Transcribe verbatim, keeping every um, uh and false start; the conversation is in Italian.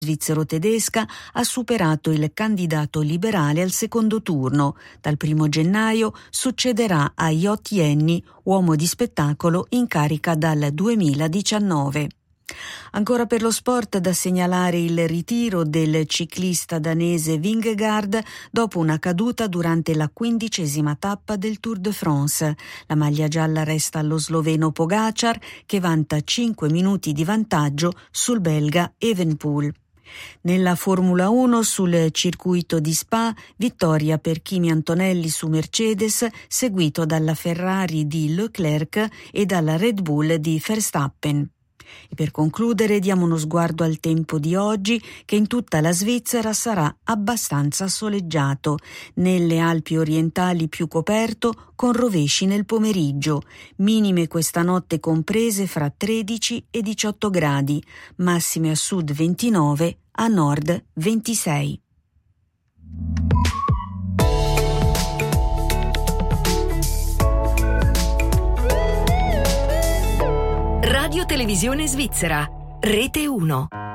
svizzero-tedesca ha superato il candidato liberale al secondo turno. Dal primo gennaio succederà a Yot Yenny, uomo di spettacolo in carica dal duemiladiciannove. Ancora per lo sport, da segnalare il ritiro del ciclista danese Vingegaard dopo una caduta durante la quindicesima tappa del Tour de France. La maglia gialla resta allo sloveno Pogačar, che vanta cinque minuti di vantaggio sul belga Evenepoel. Nella Formula uno, sul circuito di Spa, vittoria per Kimi Antonelli su Mercedes, seguito dalla Ferrari di Leclerc e dalla Red Bull di Verstappen. E per concludere diamo uno sguardo al tempo di oggi, che in tutta la Svizzera sarà abbastanza soleggiato. Nelle Alpi orientali più coperto, con rovesci nel pomeriggio. Minime questa notte comprese fra tredici e diciotto gradi, massime a sud ventinove, a nord ventisei. Radio Televisione Svizzera, Rete uno.